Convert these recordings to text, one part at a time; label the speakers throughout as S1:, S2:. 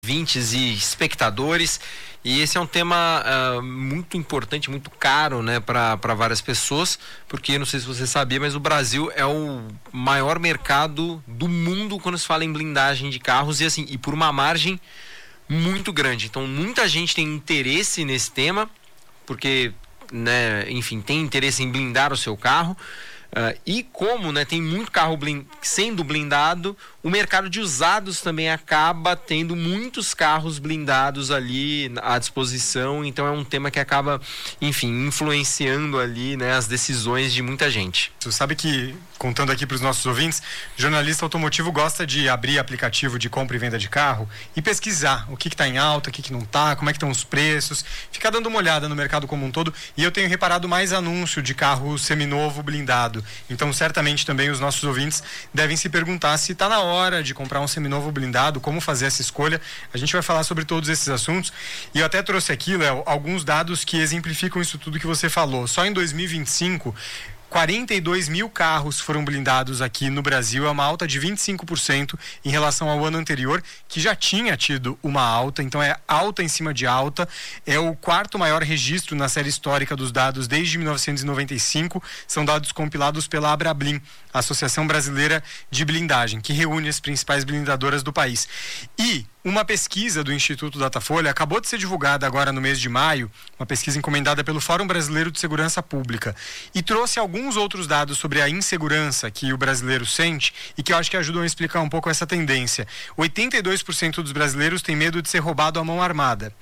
S1: ouvintes e espectadores, e esse é um tema muito importante, muito caro, né, para várias pessoas, porque não sei se você sabia, mas o Brasil é o maior mercado do mundo quando se fala em blindagem de carros, e por uma margem muito grande. Então muita gente tem interesse nesse tema, porque, né, enfim, tem interesse em blindar o seu carro. E como, né, tem muito carro sendo blindado, o mercado de usados também acaba tendo muitos carros blindados ali à disposição. Então é um tema que acaba, enfim, influenciando ali, né, as decisões de muita gente.
S2: Você sabe que, contando aqui para os nossos ouvintes, jornalista automotivo gosta de abrir aplicativo de compra e venda de carro e pesquisar o que está em alta, o que não está, como é que estão os preços, ficar dando uma olhada no mercado como um todo. E eu tenho reparado mais anúncio de carro seminovo blindado. Então certamente também os nossos ouvintes devem se perguntar se está na hora de comprar um seminovo blindado, como fazer essa escolha. A gente vai falar sobre todos esses assuntos e eu até trouxe aqui, Léo, alguns dados que exemplificam isso tudo que você falou. Só em 2025 42 mil carros foram blindados aqui no Brasil, é uma alta de 25% em relação ao ano anterior, que já tinha tido uma alta, então é alta em cima de alta, é o quarto maior registro na série histórica dos dados desde 1995, são dados compilados pela Abrablin, a Associação Brasileira de Blindagem, que reúne as principais blindadoras do país. E uma pesquisa do Instituto Datafolha acabou de ser divulgada agora no mês de maio, uma pesquisa encomendada pelo Fórum Brasileiro de Segurança Pública, e trouxe alguns outros dados sobre a insegurança que o brasileiro sente e que eu acho que ajudam a explicar um pouco essa tendência. 82% dos brasileiros têm medo de ser roubado à mão armada,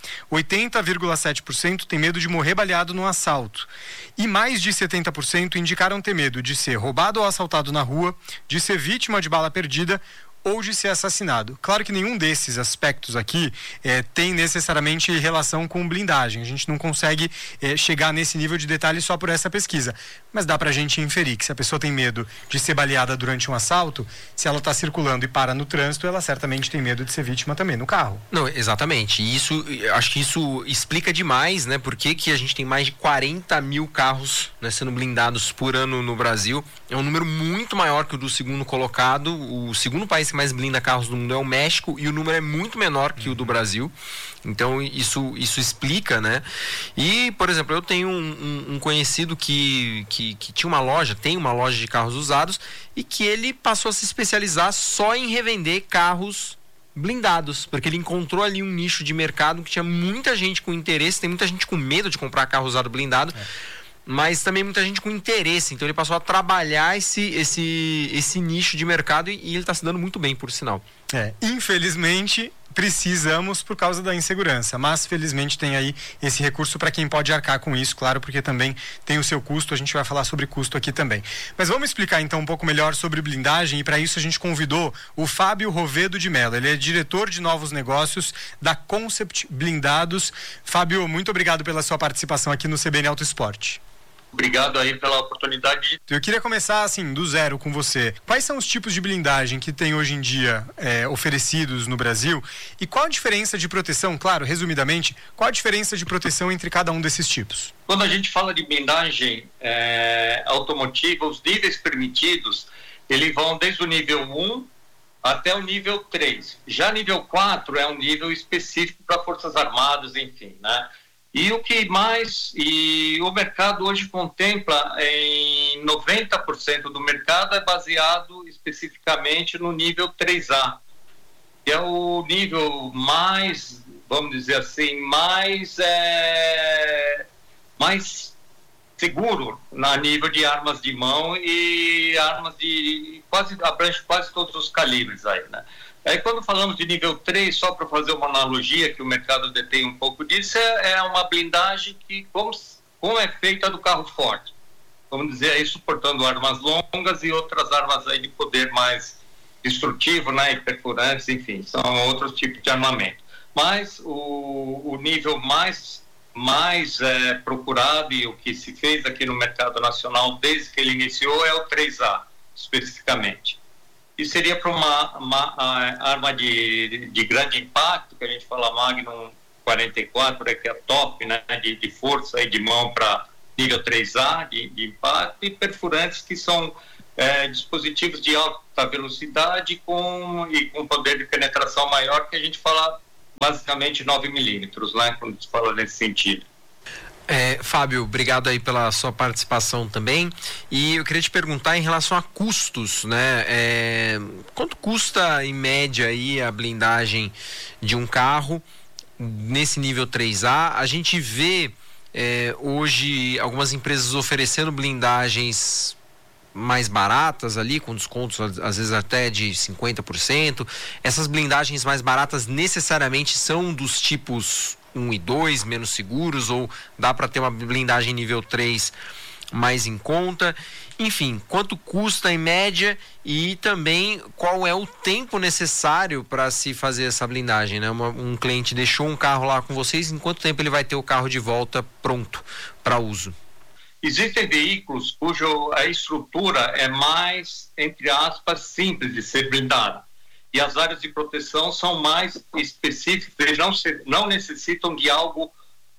S2: 80,7% têm medo de morrer baleado num assalto, e mais de 70% indicaram ter medo de ser roubado ou assaltado na rua, de ser vítima de bala perdida ou de ser assassinado. Claro que nenhum desses aspectos aqui tem necessariamente relação com blindagem. A gente não consegue chegar nesse nível de detalhe só por essa pesquisa. Mas dá pra gente inferir que se a pessoa tem medo de ser baleada durante um assalto, se ela está circulando e para no trânsito, ela certamente tem medo de ser vítima também no carro.
S1: Não, exatamente. E acho que isso explica demais, né, por que a gente tem mais de 40 mil carros, né, sendo blindados por ano no Brasil. É um número muito maior que o do segundo colocado. O segundo país que mais blinda carros no mundo é o México e o número é muito menor que o do Brasil. Então isso explica, né? E, por exemplo, eu tenho um conhecido que tinha uma loja, tem uma loja de carros usados e que ele passou a se especializar só em revender carros blindados, porque ele encontrou ali um nicho de mercado que tinha muita gente com interesse, tem muita gente com medo de comprar carro usado blindado. Mas também muita gente com interesse, então ele passou a trabalhar esse nicho de mercado e ele está se dando muito bem, por sinal.
S2: Infelizmente precisamos por causa da insegurança, mas felizmente tem aí esse recurso para quem pode arcar com isso, claro, porque também tem o seu custo, a gente vai falar sobre custo aqui também. Mas vamos explicar então um pouco melhor sobre blindagem e para isso a gente convidou o Fábio Rovedo de Mello, ele é diretor de novos negócios da Concept Blindados. Fábio, muito obrigado pela sua participação aqui no CBN Auto Esporte.
S3: Obrigado aí pela oportunidade.
S2: Eu queria começar assim, do zero com você. Quais são os tipos de blindagem que tem hoje em dia oferecidos no Brasil? E qual a diferença de proteção, claro, resumidamente, qual a diferença de proteção entre cada um desses tipos?
S3: Quando a gente fala de blindagem automotiva, os níveis permitidos, eles vão desde o nível 1 até o nível 3. Já nível 4 é um nível específico para Forças Armadas, enfim, né? E o mercado hoje contempla em 90% do mercado é baseado especificamente no nível 3A, que é o nível mais, vamos dizer assim, mais seguro na nível de armas de mão e armas de abrange quase todos os calibres aí, né? Aí quando falamos de nível 3, só para fazer uma analogia, que o mercado detém um pouco disso, é uma blindagem que, como é feita do carro forte. Vamos dizer aí, suportando armas longas e outras armas aí de poder mais destrutivo, né, e perfurantes, enfim, são outros tipos de armamento. Mas o nível mais procurado e o que se fez aqui no mercado nacional desde que ele iniciou é o 3A, especificamente. E seria para uma arma de grande impacto, que a gente fala Magnum 44, que é top, né, de força e de mão para nível 3A de impacto, e perfurantes, que são dispositivos de alta velocidade com poder de penetração maior, que a gente fala basicamente 9 milímetros, né, quando se fala nesse sentido.
S1: Fábio, obrigado aí pela sua participação também. E eu queria te perguntar em relação a custos, né? Quanto custa em média aí a blindagem de um carro nesse nível 3A? A gente vê hoje algumas empresas oferecendo blindagens mais baratas ali, com descontos às vezes até de 50%. Essas blindagens mais baratas necessariamente são dos tipos 1 e 2, menos seguros, ou dá para ter uma blindagem nível 3 mais em conta? Enfim, quanto custa em média e também qual é o tempo necessário para se fazer essa blindagem, né? Um cliente deixou um carro lá com vocês, em quanto tempo ele vai ter o carro de volta pronto para uso?
S3: Existem veículos a estrutura é mais, entre aspas, simples de ser blindada. E as áreas de proteção são mais específicas, eles não necessitam de algo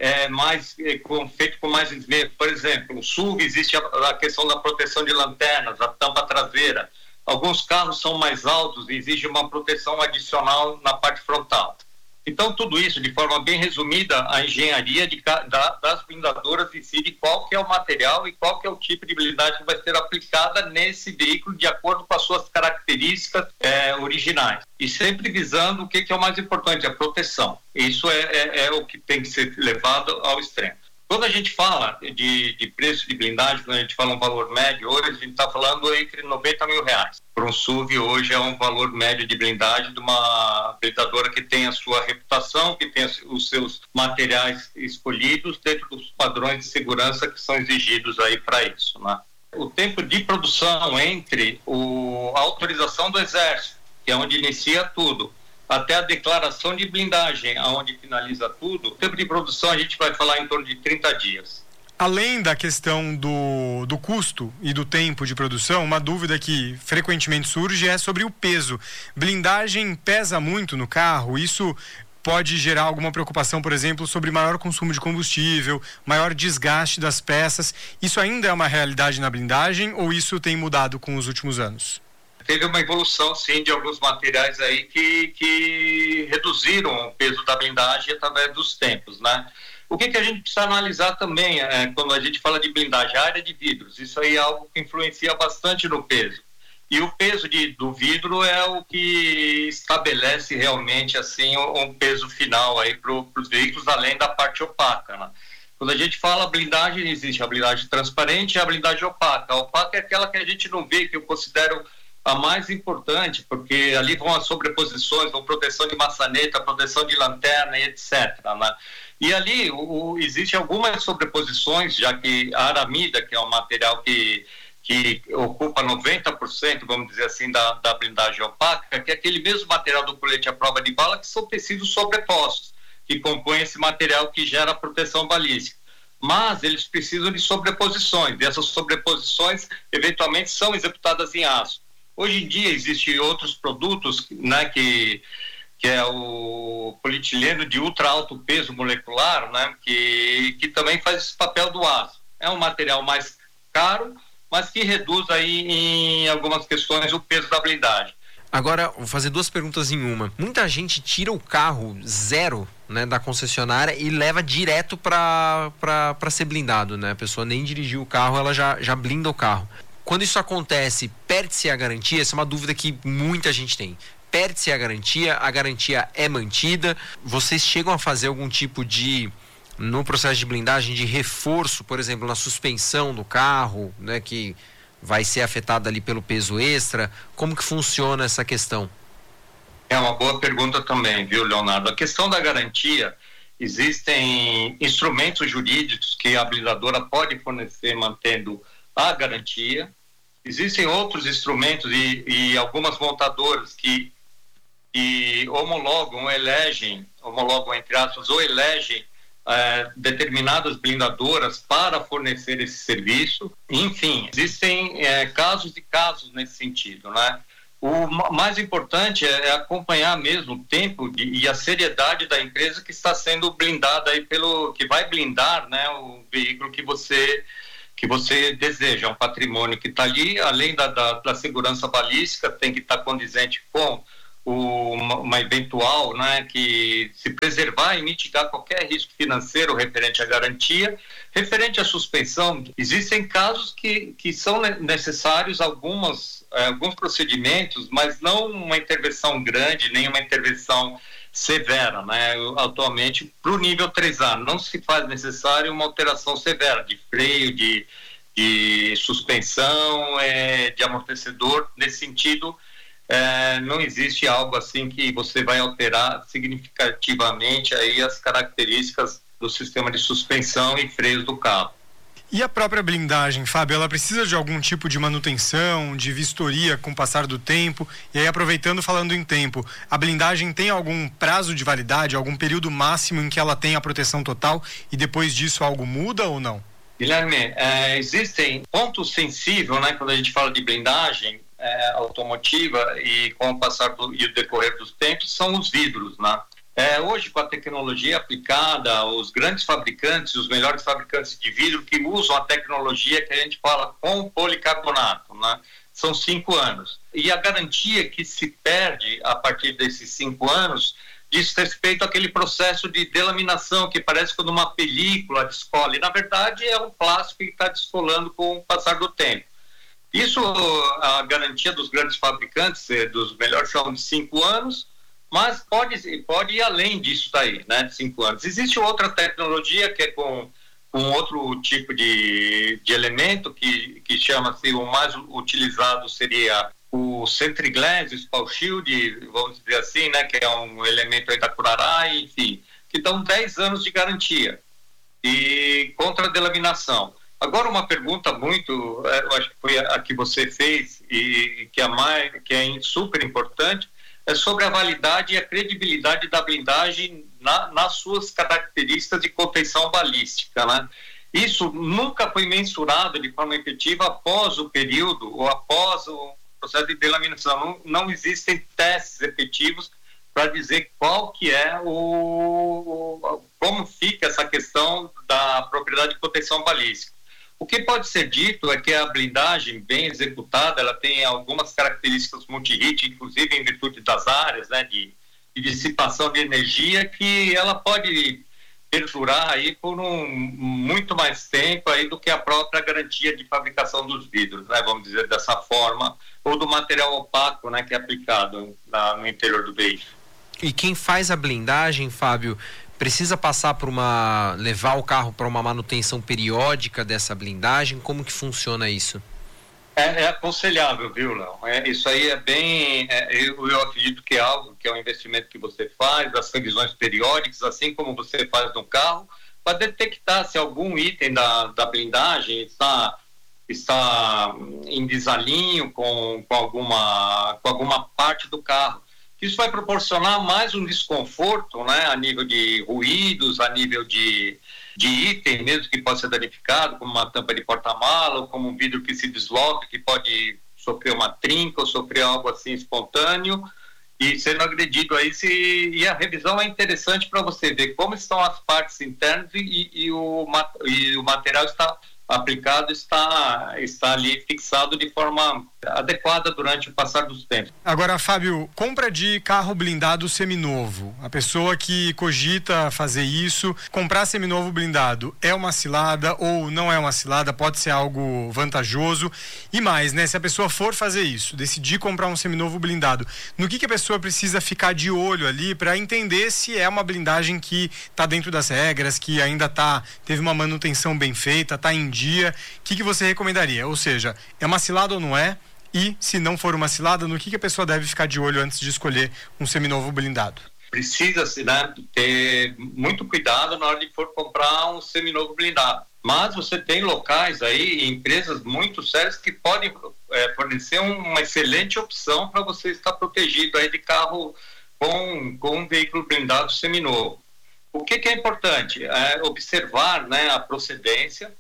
S3: feito com mais esmero. Por exemplo, no SUV existe a questão da proteção de lanternas, a tampa traseira. Alguns carros são mais altos e exige uma proteção adicional na parte frontal. Então, tudo isso, de forma bem resumida, a engenharia das blindadoras decide qual que é o material e qual que é o tipo de blindagem que vai ser aplicada nesse veículo de acordo com as suas características originais. E sempre visando o que é o mais importante, a proteção. Isso é o que tem que ser levado ao extremo. Quando a gente fala de preço de blindagem, quando a gente fala um valor médio, hoje a gente está falando entre R$90 mil. Para um SUV hoje é um valor médio de blindagem de uma blindadora que tem a sua reputação, que tem os seus materiais escolhidos dentro dos padrões de segurança que são exigidos aí para isso, né? O tempo de produção entre a autorização do Exército, que é onde inicia tudo, até a declaração de blindagem, aonde finaliza tudo, o tempo de produção a gente vai falar em torno de 30 dias.
S2: Além da questão do custo e do tempo de produção, uma dúvida que frequentemente surge é sobre o peso. Blindagem pesa muito no carro? Isso pode gerar alguma preocupação, por exemplo, sobre maior consumo de combustível, maior desgaste das peças. Isso ainda é uma realidade na blindagem ou isso tem mudado com os últimos anos?
S3: Teve uma evolução, sim, de alguns materiais aí que reduziram o peso da blindagem através dos tempos, né? O que a gente precisa analisar também, quando a gente fala de blindagem, a área de vidros, isso aí é algo que influencia bastante no peso. E o peso do vidro é o que estabelece realmente, assim, um peso final aí para os veículos, além da parte opaca, né? Quando a gente fala blindagem, existe a blindagem transparente e a blindagem opaca. A opaca é aquela que a gente não vê, que eu considero a mais importante, porque ali vão as sobreposições, vão proteção de maçaneta, proteção de lanterna e etc., né? E ali existem algumas sobreposições, já que a aramida, que é um material que ocupa 90%, vamos dizer assim, da blindagem opaca, que é aquele mesmo material do colete à prova de bala, que são tecidos sobrepostos, que compõem esse material que gera proteção balística. Mas eles precisam de sobreposições, e essas sobreposições eventualmente são executadas em aço. Hoje em dia existem outros produtos, né, que é o polietileno de ultra alto peso molecular, né, que também faz esse papel do aço. É um material mais caro, mas que reduz aí em algumas questões o peso da blindagem.
S1: Agora, vou fazer duas perguntas em uma. Muita gente tira o carro zero, né, da concessionária e leva direto para ser blindado, né? A pessoa nem dirigiu o carro, ela já blinda o carro. Quando isso acontece, perde-se a garantia? Essa é uma dúvida que muita gente tem. Perde-se a garantia é mantida? Vocês chegam a fazer algum tipo de, no processo de blindagem, de reforço, por exemplo, na suspensão do carro, né, que vai ser afetada ali pelo peso extra? Como que funciona essa questão?
S3: É uma boa pergunta também, viu, Leonardo? A questão da garantia, existem instrumentos jurídicos que a blindadora pode fornecer mantendo a garantia. Existem outros instrumentos e algumas montadoras que homologam entre aspas, ou elegem determinadas blindadoras para fornecer esse serviço. Enfim, existem casos e casos nesse sentido, né? O mais importante é acompanhar mesmo o tempo e a seriedade da empresa que está sendo blindada aí que vai blindar, né, o veículo que você deseja, um patrimônio que está ali, além da segurança balística, tem que estar condizente com uma eventual, né, que se preservar e mitigar qualquer risco financeiro referente à garantia. Referente à suspensão, existem casos que são necessários alguns procedimentos, mas não uma intervenção grande, nem uma intervenção severa, né? Atualmente, para o nível 3A, não se faz necessário uma alteração severa de freio, de suspensão, de amortecedor. Nesse sentido, não existe algo assim que você vai alterar significativamente aí as características do sistema de suspensão e freios do carro.
S2: E a própria blindagem, Fábio, ela precisa de algum tipo de manutenção, de vistoria com o passar do tempo? E aí, aproveitando, falando em tempo, a blindagem tem algum prazo de validade, algum período máximo em que ela tem a proteção total e depois disso algo muda ou não?
S3: Guilherme, existem pontos sensíveis, né, quando a gente fala de blindagem automotiva e com o passar e o decorrer dos tempos, são os vidros, né? Hoje, com a tecnologia aplicada, os grandes fabricantes, os melhores fabricantes de vidro que usam a tecnologia que a gente fala com policarbonato, né? São 5 anos. E a garantia que se perde a partir desses 5 anos diz respeito àquele processo de delaminação que parece quando uma película descola. E, na verdade, é um plástico que está descolando com o passar do tempo. Isso, a garantia dos grandes fabricantes, dos melhores, são de 5 anos, mas pode ir além disso daí, né, de 5 anos. Existe outra tecnologia que é com outro tipo de elemento que chama-se, o mais utilizado seria o Centriglass, o Spall Shield, vamos dizer assim, né, que é um elemento aí da Curaray, enfim, que dão 10 anos de garantia e contra a delaminação. Agora, uma pergunta muito, eu acho que foi a que você fez e que é super importante, é sobre a validade e a credibilidade da blindagem nas suas características de contenção balística, né? Isso nunca foi mensurado de forma efetiva após o período ou após o processo de delaminação. Não existem testes efetivos para dizer qual que é como fica essa questão da propriedade de contenção balística. O que pode ser dito é que a blindagem bem executada, ela tem algumas características multi-hit, inclusive em virtude das áreas, né, de dissipação de energia, que ela pode perdurar aí por muito mais tempo aí do que a própria garantia de fabricação dos vidros, né, vamos dizer dessa forma, ou do material opaco, né, que é aplicado no interior do veículo.
S1: E quem faz a blindagem, Fábio, precisa passar levar o carro para uma manutenção periódica dessa blindagem? Como que funciona isso?
S3: É aconselhável, viu, Léo? Isso aí é bem... eu acredito que é algo que é um investimento que você faz, as revisões periódicas, assim como você faz no carro, para detectar se algum item da blindagem está em desalinho com alguma parte do carro. Isso vai proporcionar mais um desconforto, né, a nível de ruídos, a nível de item mesmo que pode ser danificado, como uma tampa de porta-mala, ou como um vidro que se desloca, que pode sofrer uma trinca ou sofrer algo assim espontâneo e sendo agredido aí. E a revisão é interessante para você ver como estão as partes internas e o material está aplicado, está ali fixado de forma adequada durante o passar dos tempos.
S2: Agora, Fábio, compra de carro blindado seminovo. A pessoa que cogita fazer isso, comprar seminovo blindado, é uma cilada ou não é uma cilada? Pode ser algo vantajoso? E mais, né? Se a pessoa for fazer isso, decidir comprar um seminovo blindado, no que a pessoa precisa ficar de olho ali para entender se é uma blindagem que está dentro das regras, que ainda teve uma manutenção bem feita, está em dia? O que você recomendaria? Ou seja, é uma cilada ou não é? E, se não for uma cilada, no que a pessoa deve ficar de olho antes de escolher um seminovo blindado?
S3: Precisa-se, né, ter muito cuidado na hora de for comprar um seminovo blindado. Mas você tem locais aí, empresas muito sérias que podem fornecer uma excelente opção para você estar protegido aí de carro com um veículo blindado seminovo. O que é importante? Observar, né, a procedência.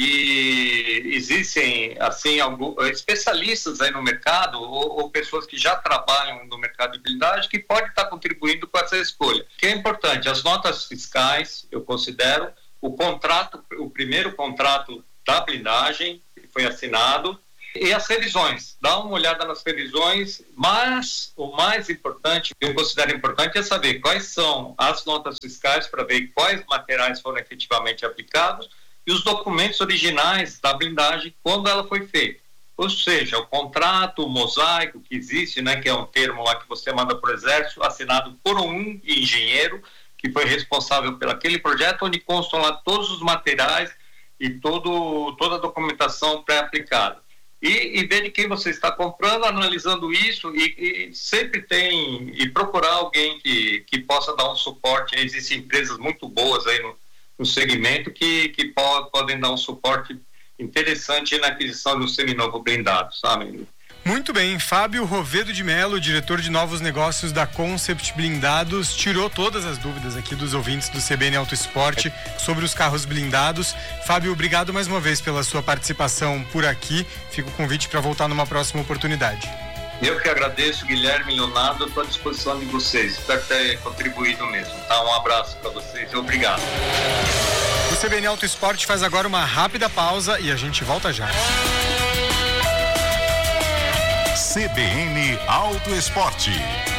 S3: E existem, assim, alguns especialistas aí no mercado ou pessoas que já trabalham no mercado de blindagem que podem estar contribuindo com essa escolha. O que é importante? As notas fiscais, eu considero, o primeiro contrato da blindagem que foi assinado, E as revisões, dá uma olhada nas revisões, mas o mais importante, que eu considero importante, é saber quais são as notas fiscais para ver quais materiais foram efetivamente aplicados e os documentos originais da blindagem quando ela foi feita. Ou seja, o contrato, o mosaico que existe, né, que é um termo lá que você manda para o Exército, assinado por um engenheiro que foi responsável por aquele projeto, onde constam lá todos os materiais e toda a documentação pré-aplicada. E ver de quem você está comprando, analisando isso e sempre procurar alguém que possa dar um suporte. Existem empresas muito boas aí no segmento que podem dar um suporte interessante na aquisição de um seminovo blindado, sabe?
S2: Muito bem, Fábio Rovedo de Mello, diretor de novos negócios da Concept Blindados, tirou todas as dúvidas aqui dos ouvintes do CBN Auto Esporte sobre os carros blindados. Fábio, obrigado mais uma vez pela sua participação por aqui. Fica o convite para voltar numa próxima oportunidade.
S3: Eu que agradeço, Guilherme, Leonardo, estou à disposição de vocês. Espero ter contribuído mesmo. Tá? Um abraço para vocês e obrigado.
S2: O CBN Auto Esporte faz agora uma rápida pausa e a gente volta já.
S4: CBN Auto Esporte.